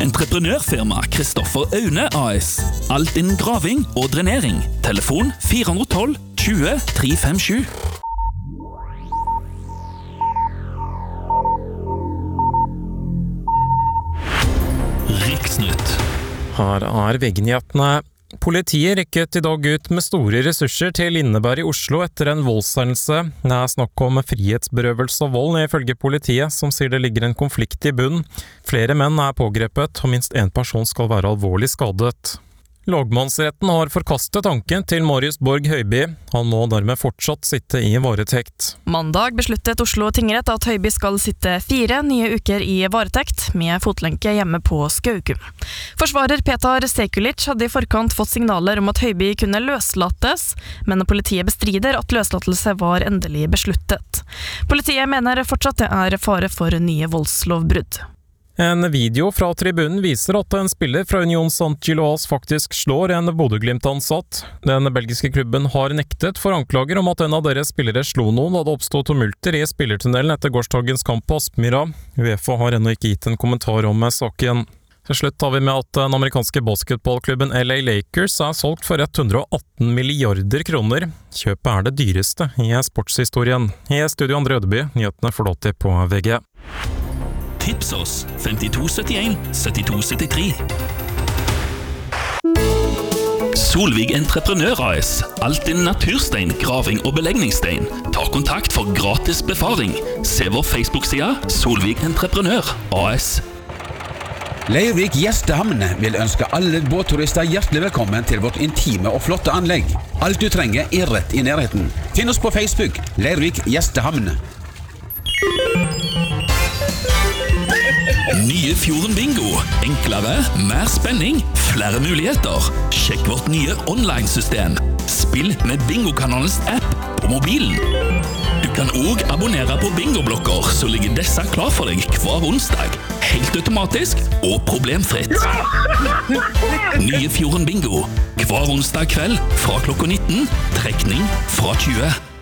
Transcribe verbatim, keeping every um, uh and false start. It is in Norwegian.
Entreprenørfirma Kristoffer Aune A S. Alt innen graving og drenering. Telefon fire ett to tjue tre fem sju. Riksnytt. Her er V G-nyhetene. Politiet rykket i dag ut med store ressurser til Lindeberg i Oslo etter en voldshendelse. Det er snakk om frihetsberøvelse og vold, ifølge politiet, som sier det ligger en konflikt i bunnen. Flere menn er pågrepet, og minst en person skal være alvorlig skadet. Lagmannsretten har forkastet tanken til Marius Borg Høiby. Han må dermed fortsatt sitte i varetekt. Mandag besluttet Oslo tingrett at Høiby skal sitte fire nye uker i varetekt, med fotlenke hjemme på Skaukum. Forsvarer Petar Sekulic hadde i forkant fått signaler om at Høiby kunne løslates, men politiet bestrider at løslatelse var endelig besluttet. Politiet mener fortsatt det er fare for nye voldslovbrudd. En video fra tribunen viser at en spiller fra Union Saint-Gilloise faktisk slår en Bodø-Glimt-ansatt. Den belgiske klubben har nektet for anklager om at en av deres spillere slo noen da det oppstod tumulter i spillertunnelen etter gårsdagens kamp på Aspmyra. UEFA har ennå ikke gitt en kommentar om saken. Til slutt tar vi med at den amerikanske basketballklubben L A Lakers er solgt for hundre og atten milliarder kroner. Kjøpet er det dyreste i sportshistorien. I studio André Ødeby, nyhetene får du alltid på V G. Tips oss fem to sytti en sytti to sytti tre. Solvig Entreprenør A S. Alt innen naturstein, graving og belegningsstein. Ta kontakt for gratis befaring. Se vår Facebook-side Solvig Entreprenør A S. Leirvik Gjestehamn vil ønske alle båtturister hjertelig velkommen til vårt intime og flotte anlegg. Alt du trenger er rett i nærheten. Finn oss på Facebook, Leirvik Gjestehamn. Nye Fjorden Bingo. Enklere, mer spenning, flere muligheter. Sjekk vårt nye online-system. Spill med Bingokanalens app på mobilen. Du kan også abonnere på bingoblokker, så ligger disse klar for deg hver onsdag. Helt automatisk og problemfritt. Nye Fjorden Bingo. Hver onsdag kveld fra klokka nitten. Trekning fra tjue.